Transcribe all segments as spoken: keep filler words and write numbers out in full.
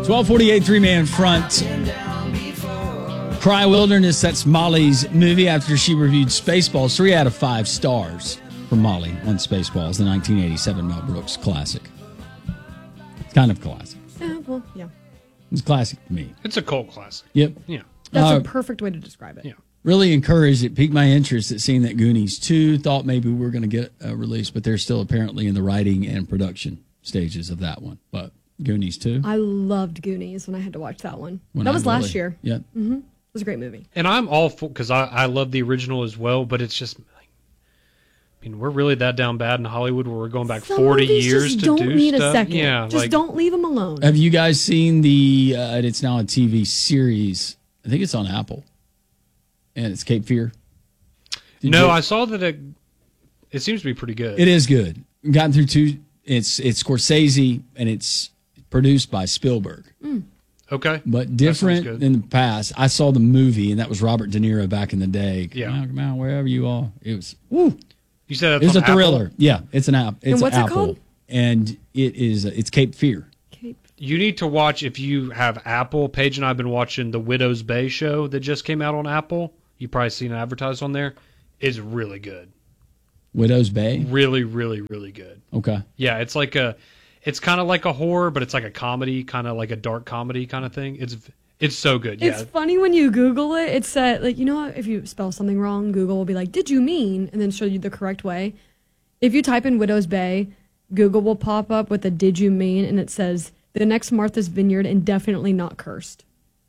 twelve forty-eight, three-man front. Cry Wilderness, that's Molly's movie after she reviewed Spaceballs. Three out of five stars for Molly on Spaceballs, the nineteen eighty-seven Mel Brooks classic. It's kind of classic. Yeah, well, yeah. It's classic to me. It's a cult classic. Yep. Yeah. That's Uh, a perfect way to describe it. Yeah. Really encouraged. It piqued my interest at seeing that Goonies two. Thought maybe we were going to get a release, but they're still apparently in the writing and production stages of that one. But Goonies two. I loved Goonies when I had to watch that one. When that I was really- last year. Yeah. Mm-hmm. It was a great movie. And I'm all for, because I, I love the original as well, but it's just, I mean, we're really that down bad in Hollywood where we're going back Some forty movies years just to don't do need stuff. a second. Yeah, just like, don't leave them alone. Have you guys seen the, uh, it's now a T V series. I think it's on Apple. And it's Cape Fear. Did no, you- I saw that it, it seems to be pretty good. It is good. Gotten through two. It's it's Scorsese and it's produced by Spielberg. Mm. Okay. But different good. than the past. I saw the movie and that was Robert De Niro back in the day. Come Yeah. out, come out, wherever you are. It was woo. You said It was that's a on Apple? thriller. Yeah, it's an app. It's And what's an it Apple. called? And it is it's Cape Fear. You need to watch, if you have Apple. Paige and I have been watching the Widow's Bay show that just came out on Apple. You've probably seen it advertised on there. It's really good. Widow's Bay. Really, really, really good. Okay. Yeah, it's like a, it's kind of like a horror, but it's like a comedy, kind of like a dark comedy kind of thing. It's it's so good. It's Yeah, funny when you Google it. It's uh, like, you know, how if you spell something wrong, Google will be like, "Did you mean?" and then show you the correct way. If you type in Widow's Bay, Google will pop up with a "Did you mean?" and it says the next Martha's Vineyard and definitely not cursed.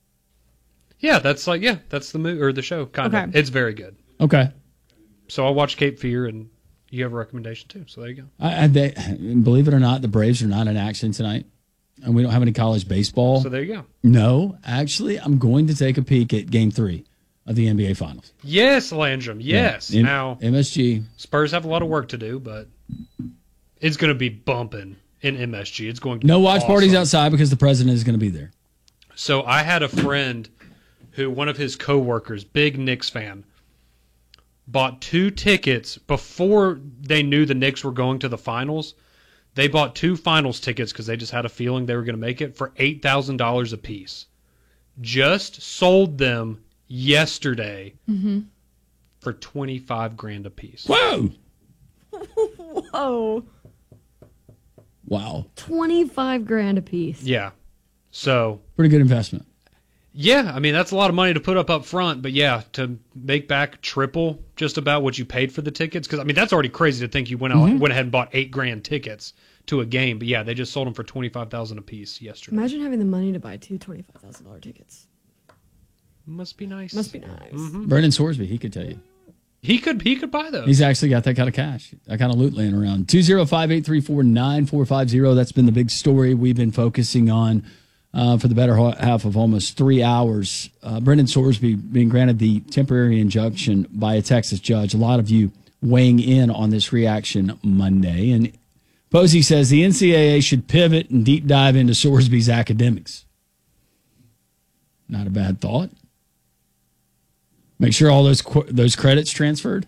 yeah, that's like yeah, that's the movie or the show kind of. Okay. It's very good. Okay. So I watched Cape Fear, and you have a recommendation too. So there you go. I, I they, believe it or not, the Braves are not in action tonight, and we don't have any college baseball. So there you go. No, actually, I'm going to take a peek at Game Three of the N B A Finals. Yes, Landrum. Yes. Yeah. M- Now M S G. Spurs have a lot of work to do, but it's going to be bumping in M S G. It's going to No be watch awesome. parties outside because the president is going to be there. So I had a friend who, one of his coworkers, big Knicks fan, bought two tickets before they knew the Knicks were going to the finals. They bought two finals tickets because they just had a feeling they were going to make it for eight thousand dollars a piece. Just sold them yesterday Mm-hmm. for twenty-five grand a piece. Whoa! Whoa. Wow. twenty-five grand a piece. Yeah. So Pretty good investment. yeah, I mean, that's a lot of money to put up up front, but yeah, to make back triple just about what you paid for the tickets, because I mean, that's already crazy to think you went out Mhm. went ahead and bought eight grand tickets to a game, but yeah, they just sold them for twenty-five thousand a piece yesterday. Imagine having the money to buy two twenty-five thousand dollars tickets. Must be nice. Must be nice. Mhm. Brendan Sorsby, he could tell you. He could he could buy those. He's actually got that kind of cash, that kind of loot laying around. two oh five, eight three four, nine four five zero. That's been the big story we've been focusing on uh, for the better half of almost three hours. Uh, Brendan Sorsby being granted the temporary injunction by a Texas judge. A lot of you weighing in on this reaction Monday. And Posey says the N C double A should pivot and deep dive into Sorsby's academics. Not a bad thought. Make sure all those qu- those credits transferred.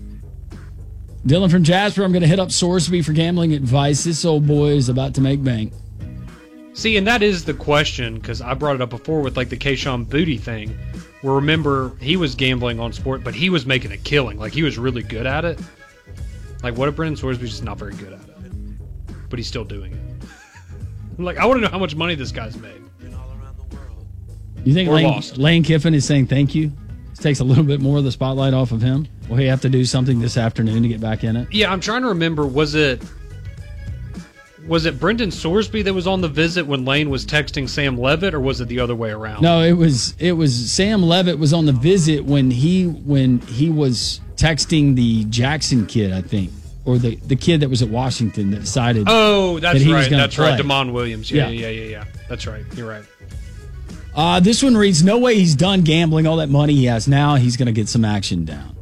Dylan from Jasper, I'm going to hit up Sorsby for gambling advice. This old boy is about to make bank. See, and that is the question, because I brought it up before with like the Keyshawn Booty thing, where remember he was gambling on sport, but he was making a killing. Like he was really good at it. Like what if Brendan Sorsby's just not very good at it, but he's still doing it. Like I want to know how much money this guy's made. You think Or Lane, lost. Lane Kiffin is saying thank you? This takes a little bit more of the spotlight off of him. Will he have to do something this afternoon to get back in it? Yeah, I'm trying to remember. Was it was it Brendan Sorsby that was on the visit when Lane was texting Sam Levitt, or was it the other way around? No, it was it was Sam Levitt was on the visit when he when he was texting the Jackson kid, I think, or the, the kid that was at Washington that decided. Oh, that's that he was right. gonna That's right. play. Damon Williams. Yeah, Yeah. yeah, yeah, yeah, yeah. That's right. You're right. Uh, this one reads, no way he's done gambling. All that money he has now, he's going to get some action down.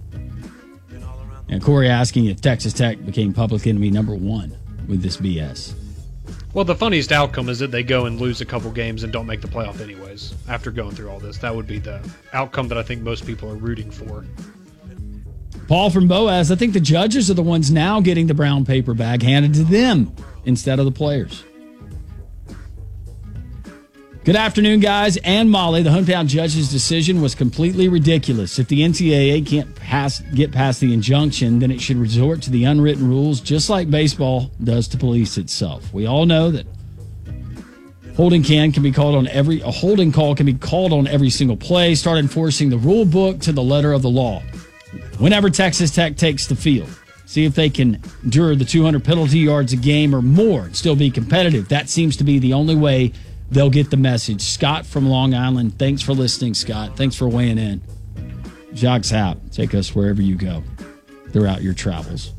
And Corey asking if Texas Tech became public enemy number one with this B S. Well, the funniest outcome is that they go and lose a couple games and don't make the playoff anyways after going through all this. That would be the outcome that I think most people are rooting for. Paul from Boaz, I think the judges are the ones now getting the brown paper bag handed to them instead of the players. Good afternoon, guys and Molly. The hometown judge's decision was completely ridiculous. If the N C double A can't pass, get past the injunction, then it should resort to the unwritten rules, just like baseball does to police itself. We all know that holding can can be called on every a holding call can be called on every single play. Start enforcing the rule book to the letter of the law. Whenever Texas Tech takes the field, see if they can endure the two hundred penalty yards a game or more and still be competitive. That seems to be the only way they'll get the message. Scott from Long Island, thanks for listening, Scott. Thanks for weighing in. Jacques Happ, take us wherever you go throughout your travels.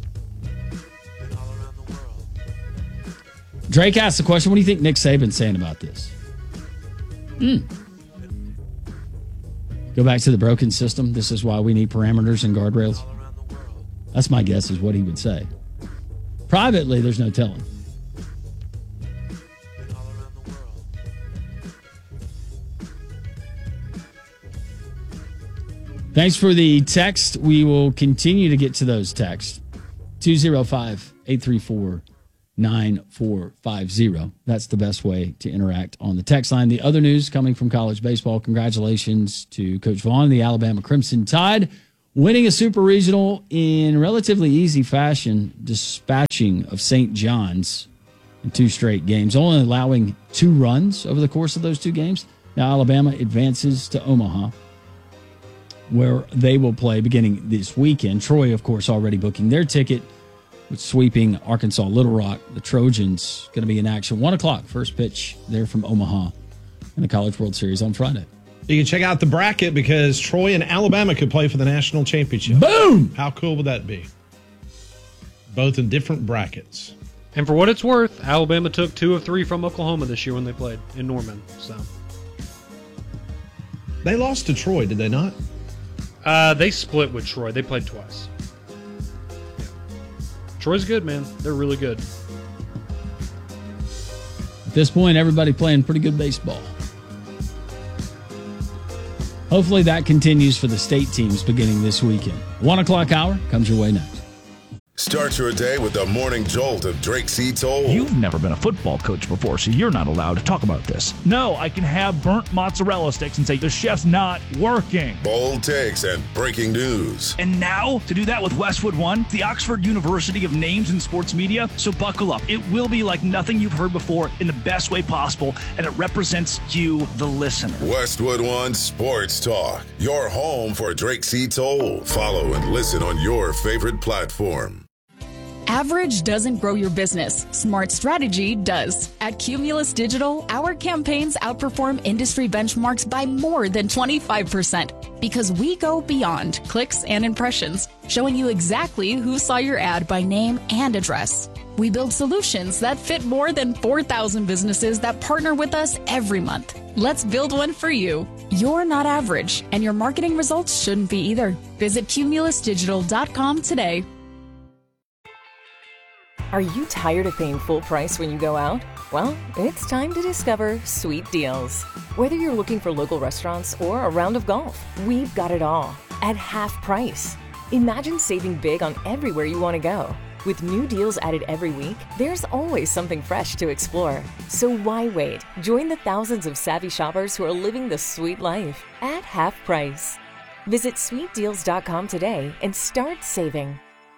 Drake asked the question, what do you think Nick Saban's saying about this? Hmm. Go back to the broken system. This is why we need parameters and guardrails. That's my guess is what he would say. Privately, there's no telling. Thanks for the text. We will continue to get to those texts. two oh five, eight three four, nine four five zero. That's the best way to interact on the text line. The other news coming from college baseball. Congratulations to Coach Vaughn, the Alabama Crimson Tide, winning a super regional in relatively easy fashion, dispatching of Saint John's in two straight games, only allowing two runs over the course of those two games. Now Alabama advances to Omaha, where they will play beginning this weekend. Troy, of course, already booking their ticket with sweeping Arkansas Little Rock. The Trojans going to be in action. One o'clock, first pitch there from Omaha in the College World Series on Friday. You can check out the bracket because Troy and Alabama could play for the national championship. Boom! How cool would that be? Both in different brackets. And for what it's worth, Alabama took two of three from Oklahoma this year when they played in Norman. So they lost to Troy, did they not? Uh, they split with Troy. They played twice. Yeah. Troy's good, man. They're really good. At this point, everybody playing pretty good baseball. Hopefully that continues for the state teams beginning this weekend. One o'clock hour comes your way next. Start your day with the morning jolt of Drake C. Toll. You've never been a football coach before, so you're not allowed to talk about this. No, I can have burnt mozzarella sticks and say the chef's not working. Bold takes and breaking news. And now, to do that with Westwood One, the Oxford University of Names in Sports Media. So buckle up. It will be like nothing you've heard before in the best way possible, and it represents you, the listener. Westwood One Sports Talk, your home for Drake C. Toll. Follow and listen on your favorite platform. Average doesn't grow your business. Smart strategy does. At Cumulus Digital, our campaigns outperform industry benchmarks by more than twenty-five percent because we go beyond clicks and impressions, showing you exactly who saw your ad by name and address. We build solutions that fit more than four thousand businesses that partner with us every month. Let's build one for you. You're not average, and your marketing results shouldn't be either. Visit cumulus digital dot com today. Are you tired of paying full price when you go out? Well, it's time to discover Sweet Deals. Whether you're looking for local restaurants or a round of golf, we've got it all at half price. Imagine saving big on everywhere you want to go. With new deals added every week, there's always something fresh to explore. So why wait? Join the thousands of savvy shoppers who are living the sweet life at half price. Visit sweet deals dot com today and start saving.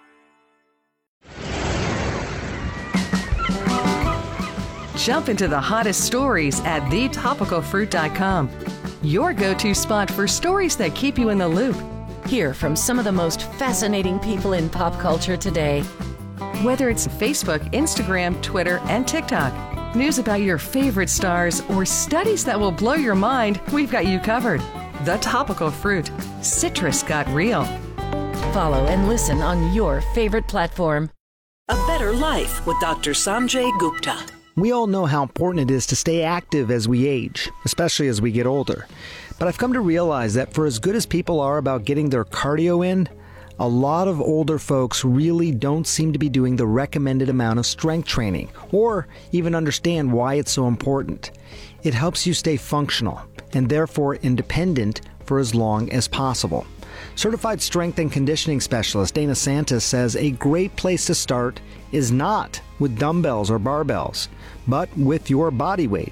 Jump into the hottest stories at the topical fruit dot com. Your go-to spot for stories that keep you in the loop. Hear from some of the most fascinating people in pop culture today. Whether it's Facebook, Instagram, Twitter, and TikTok, news about your favorite stars, or studies that will blow your mind, we've got you covered. The Topical Fruit. Citrus got real. Follow and listen on your favorite platform. A Better Life with Doctor Sanjay Gupta. We all know how important it is to stay active as we age, especially as we get older. But I've come to realize that for as good as people are about getting their cardio in, a lot of older folks really don't seem to be doing the recommended amount of strength training, or even understand why it's so important. It helps you stay functional, and therefore independent for as long as possible. Certified strength and conditioning specialist Dana Santos says a great place to start is not with dumbbells or barbells, but with your body weight.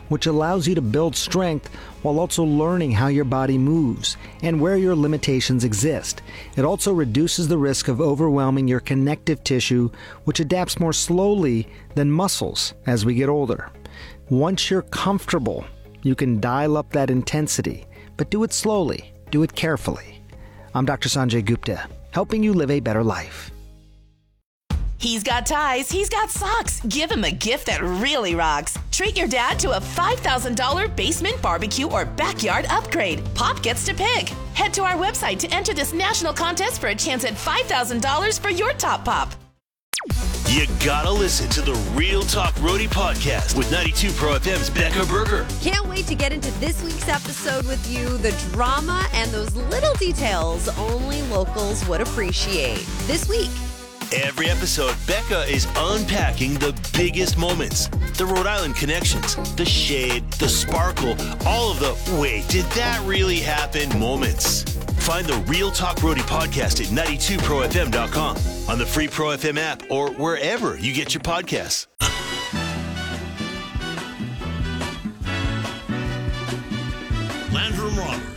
which allows you to build strength while also learning how your body moves and where your limitations exist. It also reduces the risk of overwhelming your connective tissue, which adapts more slowly than muscles as we get older. Once you're comfortable, you can dial up that intensity, but do it slowly, do it carefully. I'm Doctor Sanjay Gupta, helping you live a better life. He's got ties, he's got socks. Give him a gift that really rocks. Treat your dad to a five thousand dollars basement barbecue or backyard upgrade. Pop gets to pick. Head to our website to enter this national contest for a chance at five thousand dollars for your top pop. You gotta listen to the Real Talk Roadie podcast with ninety-two Pro F M's Becca Berger. Can't wait to get into this week's episode with you. The drama and those little details only locals would appreciate. This week. Every episode, Becca is unpacking the biggest moments, the Rhode Island connections, the shade, the sparkle, all of the wait, did that really happen moments. Find the Real Talk Roadie podcast at ninety-two pro f m dot com, on the free Pro F M app, or wherever you get your podcasts. Landrum Roberts.